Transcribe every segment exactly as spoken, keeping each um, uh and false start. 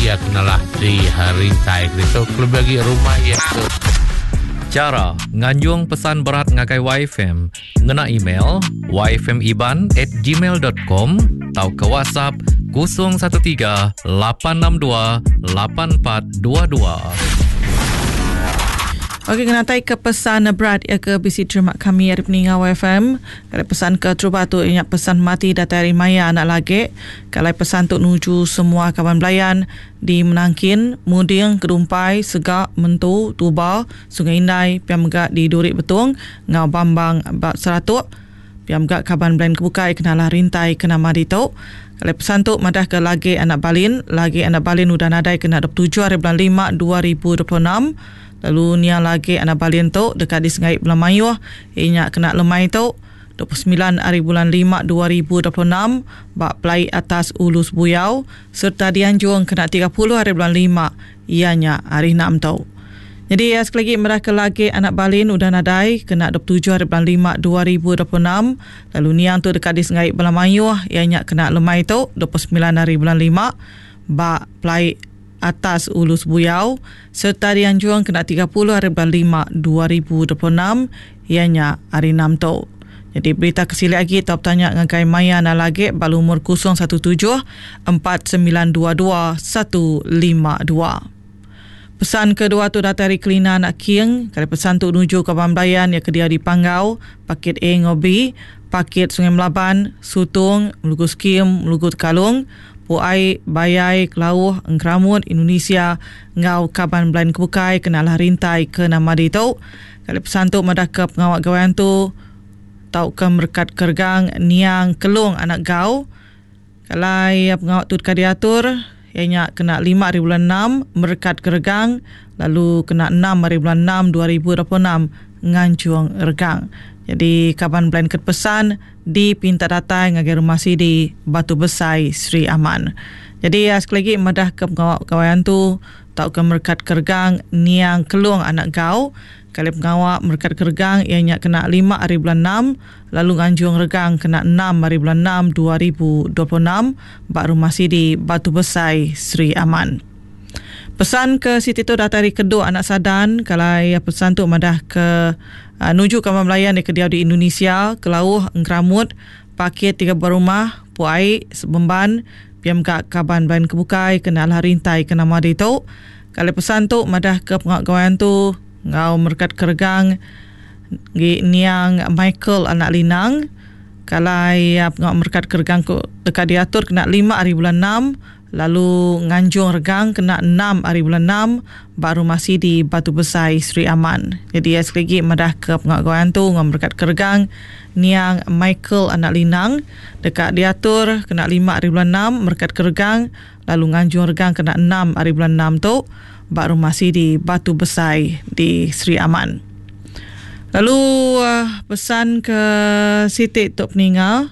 ia kenalah di harintai krito kelebagi rumah ia tu. Cara nganjung pesan berat ngagai Y F M ngena email y f m iban at gmail dot com atau ke WhatsApp kosong satu tiga lapan enam dua lapan empat dua dua. Okey, kena tai ke pesan berat ya ke bisi terima kami hari peninggal Y F M. Kalau pesan ke Truba tu ingat pesan mati datai rimaya anak lagi. Kalau pesan tu nuju semua kawan belayan di Menangkin, Muding, Kedumpai, Segak, Mentu, Tuba, Sungai Indai, Piam Megak di Durik Betung, Ngau Bambang, Bak Seratuk, Piam Megak kaban belayan kebukai kenalah rintai kena madi tu. Kalau pesan tu madah ke lagi anak balin, lagi anak balin udah nadai kena dua puluh tujuh hari bulan lima dua ribu dua puluh enam. Lalu ni yang lagi anak balin tu dekat di Sengai Bulan Mayuh, ianya kena lemai tu dua puluh sembilan hari bulan lima dua ribu dua puluh enam, bak pelai atas Ulus Buyau, serta Dianjung kena tiga puluh hari bulan lima, ianya hari enam tu. Jadi ya, sekali lagi mereka lagi anak balin udah nadai kena dua puluh tujuh hari bulan lima dua ribu dua puluh enam. Lalu ni yang tu dekat di Sengai Bulan Mayuh, ianya kena lemai tu dua puluh sembilan hari bulan lima, bak pelai atas Ulus Buyau, serta Dianjung kena tiga puluh hari bulan lima dua ribu dua puluh enam, ianya hari enam tu. Jadi berita kesili lagi top tanya ngagai maya na lagi bal umur kosong satu tujuh empat sembilan dua dua satu lima dua. Pesan kedua tu datari Kelina Nak King. Kalau pesan tu nuju ke Bambayan ya kedia di Panggau, Pakit A Ngobi, Pakit Sungai Melaban, Sutung, Melugut Skim, Melugut Kalung, Puai, Bayai, Kelauh, Engkramut, Indonesia, Ngau Kaban Belain Kebukai, kenalah rintai ke nama di tu. Kalau pesan tu madah ke pengawak gawain tu, tau ke Merkat Kergang, Niang, Kelung, anak gau. Kalau ya pengawak tu dekat diatur, ianya kena lima hari bulan enam, Merkat Kergang, lalu kena enam hari bulan enam dua ribu dua puluh enam, Ngancung Regang. Jadi kaban belain ket pesan di pinta datai ngagai rumah si di Batu Besai Sri Aman. Jadi ya, sekali lagi madah ke pengawak kawayan tu tau ke Merkat Kergang, Niang, Kelung, anak gau. Kali pengawak Merkat Kergang ianya kena lima hari bulan enam, lalu Ngancung Regang kena enam hari bulan enam dua ribu dua puluh enam, bak rumah si di Batu Besai Sri Aman. Pesan ke Siti tu datari kedua anak sadan. Kalau ya pesan tu madah ke uh, nuju kawan melayan di kediau di Indonesia, Kelauh, Engkramut, Pakit tiga buah rumah, Puai, Sebemban, Piam Kak Kaban Bain Kebukai, kenalah rintai kena madi tu. Kalau pesan tu madah ke pengawak kawan tu Ngau Merkat Kergang, Niang Michael anak Linang. Kalau ya pengawak Merkat Kergang dekat diatur kena lima hari bulan enam, lalu Nganjung Regang kena enam hari bulan enam, baru masih di Batu Besai Sri Aman. Jadi ya, sekali lagi madah ke pengawak tu Ngau Merkat Kergang, Niang Michael anak Linang, dekat diatur kena lima hari bulan enam, Merkat Kergang, lalu Nganjung Regang kena enam hari bulan enam tu, baru masih di Batu Besai di Sri Aman. Lalu uh, pesan ke Siti Tok Peninggal.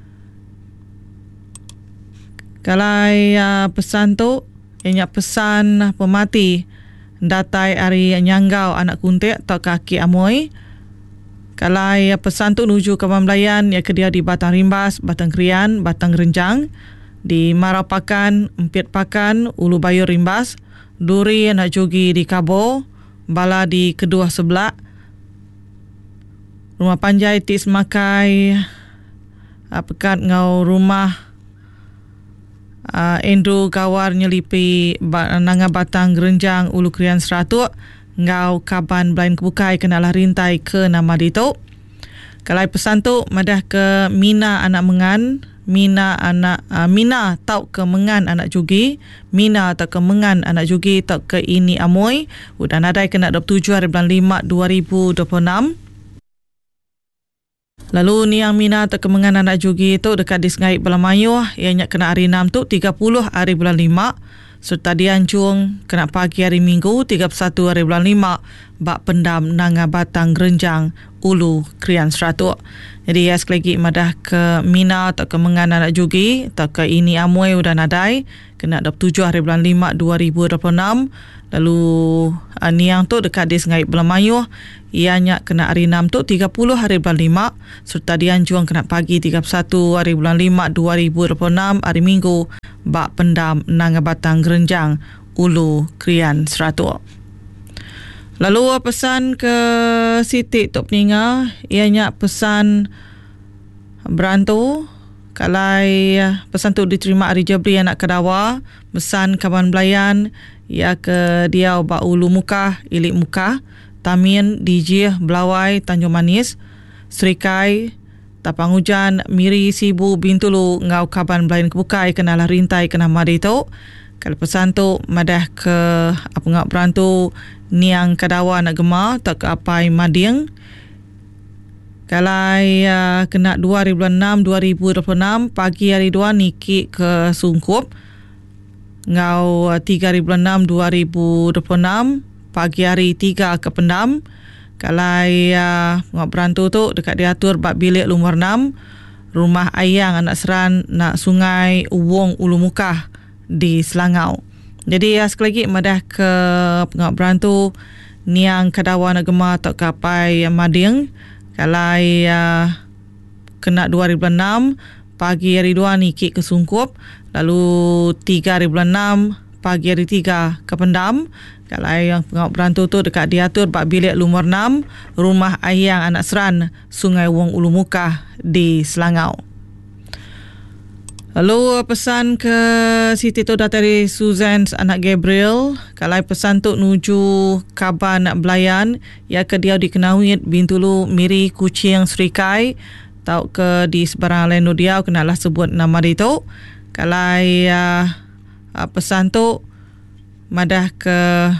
Kalau uh, pesan tu ianya pesan pemati datai hari Nyanggau anak kuntik atau kaki amoy. Kalau uh, pesan tu nuju ke Bamblayan ya kedia di Batang Rimbas, Batang Krian, Batang Renjang, di Marapakan, Empit Pakan, Ulu Bayur Rimbas, Duri anak jogi di Kabo, Bala di kedua sebelah, Rumah Panjai Tis Makai, uh, Pekat Ngau Rumah Uh, Endro Gawar Nyelipi Nanga Batang Gerenjang Ulu Krian Seratuk, Ngau Kaban Belain Kebukai kenalah rintai ke nama ditu. Kalau pesan tu madah ke Mina anak Mengan, Mina anak uh, Mina tau ke Mengan anak Jugi, Mina tau ke Mengan anak Jugi tau ke Ini Amoy, udah nadai kena dua puluh tujuh hari bulan lima dua ribu dua puluh enam. Lalu ni yang Mina atau kemengan anak Jugi itu dekat di Sengai Bulan Mayuh, ianya kena hari enam tu tiga puluh hari bulan lima, serta Dianjung kena pagi hari Minggu tiga puluh satu hari bulan lima, bak pendam Nanga Batang Gerenjang Ulu Krian Seratuk. Jadi ya, sekali lagi madah ke Mina atau kemengan anak Jugi atau ke Ini Amoy udah nadai kena dua puluh tujuh hari bulan lima dua ribu dua puluh enam. Lalu uh, Niang tu dekat di Sungai Belamayuh, ianya kena hari enam tu tiga puluh hari bulan lima, serta Dian Juang kena pagi tiga puluh satu hari bulan lima dua ribu dua puluh enam, hari Minggu Bak Pendam Nanga Batang Gerenjang Ulu Krian Seratua. Lalu pesan ke Siti Tok Peninga, ianya pesan berantu. Kalau pesan tu diterima hari Jabri anak Kedawa, pesan kawan belayan ia ke dia Bak Ulu Mukah, Ilik Mukah, Tamin, D J, Belawai, Tanjung Manis, Serikai, Tapang Hujan, Miri, Sibu, Bintulu, Ngau Kaban Belayan Kebukai, Kenalah Rintai, Kenah Madi tu. Kalau pesan tu madah ke apa ngak berantu Niang Kedawa nak gemar, tak ke apai Mading. Kalau uh, kena dua hari bulan enam dua ribu dua puluh enam, pagi hari dua Niki ke Sungkup. Ngau uh, tiga hari bulan enam dua ribu dua puluh enam, pagi hari tiga ke Pendam. Kalau uh, ngak berantu tu dekat diatur bak bilik lumur enam, rumah Ayang anak seran nak Sungai Uwong Ulu Mukah di Selangau. Jadi uh, sekali lagi madah ke ngak berantu Niang Kedawa nak gemar tak kapai Mading. Kalau uh, kena dua hari bulan enam, pagi hari dua Niki ke Sungkup. Lalu tiga hari bulan enam, pagi hari tiga ke Pendam. Kalau yang pengawal berantu tu dekat diatur bak bilik lumur enam, rumah Ayang anak seran Sungai Wong Ulu Mukah di Selangau. Lalu pesan ke Siti tu dari Susan anak Gabriel. Kalau pesan tu nuju Kaban Belayan, ia ke dia di Kenawit, Bintulu, Miri, Kuching, Serikai, tau ke di sebarang lain dia kenalah sebut nama dia tu. Kalau uh, pesan tu madah ke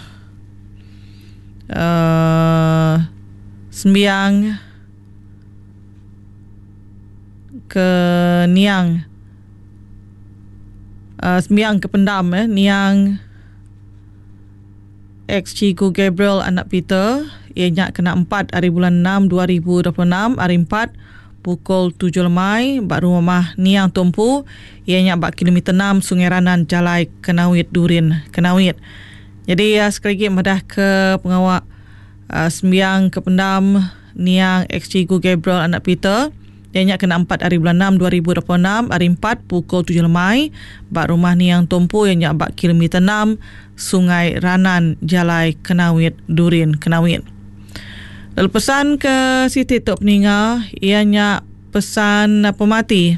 uh, sembiang ke Niang, uh, sembiang ke Pendam, eh, Niang ex Ciku Gabriel anak Peter. Ianya kena empat hari bulan enam dua ribu dua puluh enam, hari empat pukul tujuh lemai, bak rumah Niang Tumpu. Ianya bak kilometer enam Sungai Ranan, Jalai Kenawit Durin Kenawit. Jadi uh, sekali lagi madah ke pengawak uh, sembiang ke Pendam Niang ex Ciku Gabriel anak Peter. Ianya kena empat hari bulan enam dua ribu dua puluh enam, hari empat pukul tujuh lemai, bak rumah Niang Tumpu. Ianya bak kilometer enam Sungai Ranan, Jalai Kenawit Durin Kenawit. Lalu pesan ke Siti Tok Peninga, ianya pesan pemati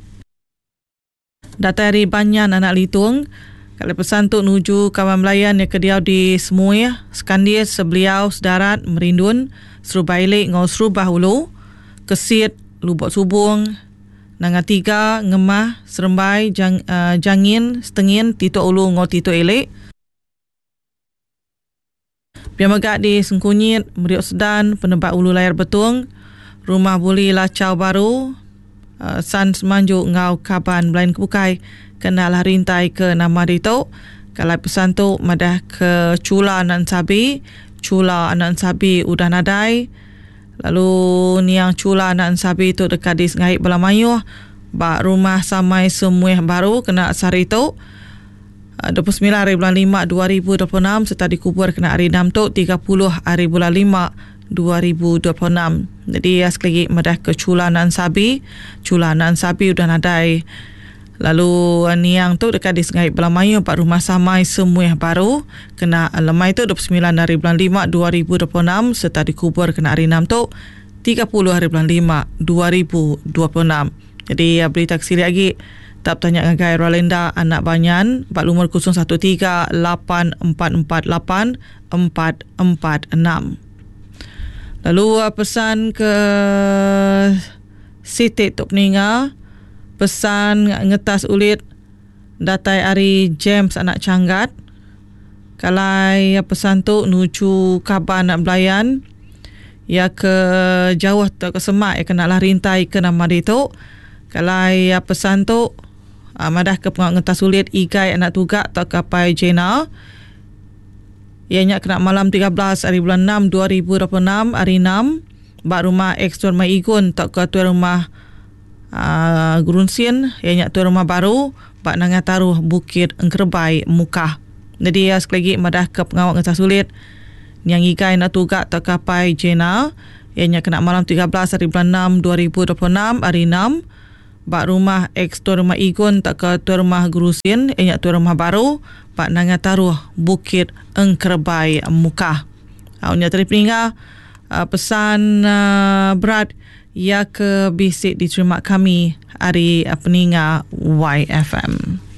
datari Banyan anak Litung. Kalau pesan tu nuju kawan Melayan yang kediau di Semui, Skandir, Sebeliau, Sedarat, Merindun, Serubailik, Ngau Serubah Ulu, Kesit, Lubuk Subung, Nanga Tiga, Ngemah, Serembai, Jang, uh, Jangin, Setengin, Tito Ulu, Ngau Tito Elek, Biamagak di Sengkunyit, Meriuk Sedan, Penebat Ulu Layar Betung, Rumah Buli Lacau Baru, uh, San Semanjuk, Ngau Kaban Belayan Kebukai, kenalah rintai ke nama Dito. Kalau pesan tu madah ke Cula Anak Sabi, Cula Anak Sabi udah nadai. Lalu Niang Cula Anak Sabi tu dekat di Sungai Belamayuh, bak rumah Samai Semuih Baru kena sari tu dua puluh sembilan hari bulan lima dua ribu dua puluh enam, serta dikubur kena hari enam tu tiga puluh hari bulan lima dua ribu dua puluh enam. Jadi ya sekali lagi madah ke Cula Nan Sabi, Cula Nan Sabi udah nadai. Lalu Niang tu dekat di Sungai Belamayuh, bak rumah Samai Semuih Baru kena lemai tu dua puluh sembilan hari bulan lima dua ribu dua puluh enam, serta dikubur kena hari enam tu tiga puluh hari bulan lima dua ribu dua puluh enam. Jadi ya berita kesili lagi tak tanya ngagai Rolenda anak Banyan, bak lumur kosong satu tiga lapan empat empat lapan empat empat enam. Lalu pesan ke Siti Tok Peninga, pesan ngetas ulit datai Ari James anak Canggat. Kalau pesan tu nuju Kaban nak Belayan, ya ke jauh tak ke Semak, ya kenalah rintai ke nama dia tu. Kalau pesan tu madah ke pengak ngetas ulit Igai anak Tugak tak kapai Jena. Ianya kena malam tiga belas hari bulan enam dua ribu dua puluh enam, hari enam, bak rumah ex Tuan Mai Igun tak ke tuan rumah uh, Gurunsin ianya tu rumah baru bak nangataruh Bukit Engkerbai Mukah. Jadi ya sekali lagi madah ke pengawak ngesah sulit yang ikai nak tugak terkapai jena ianya kena malam tiga belas hari bulan enam dua ribu dua puluh enam hari enam bak rumah ex tu rumah Igun tak ke tu rumah Gurusin ianya tu rumah baru bak nangataruh Bukit Engkerbai Mukah. Awaknya terpinga uh, pesan uh, berat ya ke bisik diterima kami hari uh, peninga Y F M.